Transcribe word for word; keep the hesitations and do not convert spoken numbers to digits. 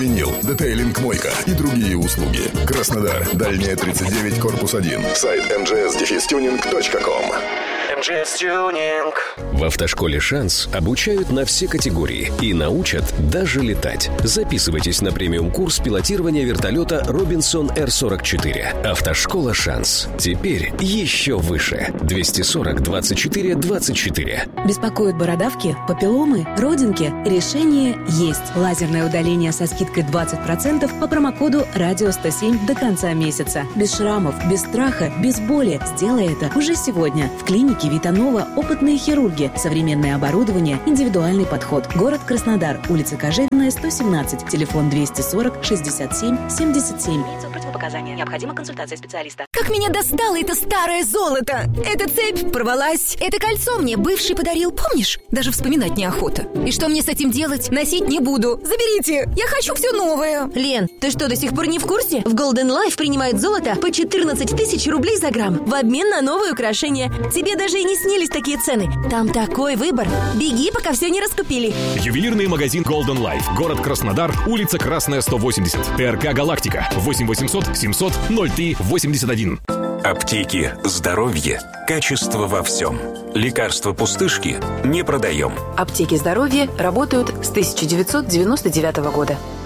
Винил, детейлинг-мойка и другие услуги. Краснодар, Дальняя тридцать девять, корпус один. Сайт эм джи эс дефис тюнинг точка ком. эм джи эс Tuning. В автошколе «Шанс» обучают на все категории и научат даже летать. Записывайтесь на премиум-курс пилотирования вертолета «Робинсон эр сорок четыре». Автошкола «Шанс». Теперь еще выше. двести сорок двадцать четыре двадцать четыре. Беспокоят бородавки, папилломы, родинки? Решение есть. Лазерное удаление со скидкой двадцать процентов по промокоду радио сто семь до конца месяца. Без шрамов, без страха, без боли. Сделай это уже сегодня. В клинике Витанова опытные хирурги, современное оборудование, индивидуальный подход. Город Краснодар, улица Кожевенная, сто семнадцать, телефон двести сорок шестьдесят семь семьдесят семь. Противопоказания. Необходима консультация специалиста. Как меня достало это старое золото! Эта цепь порвалась. Это кольцо мне бывший подарил, помнишь? Даже вспоминать неохота. И что мне с этим делать? Носить не буду. Заберите! Я хочу все новое. Лен, ты что, до сих пор не в курсе? В Golden Life принимают золото по четырнадцать тысяч рублей за грамм в обмен на новые украшения. Тебе даже и не снились такие цены. Там такой выбор. Беги, пока все не раскупили. Ювелирный магазин Golden Life. Город Краснодар, улица Красная, сто восемьдесят. ТРК «Галактика». восемь восемьсот семьсот ноль три восемьдесят один. Аптеки. Здоровье. Качество во всем. Лекарства пустышки не продаем. Аптеки здоровья работают с тысяча девятьсот девяносто девятого года.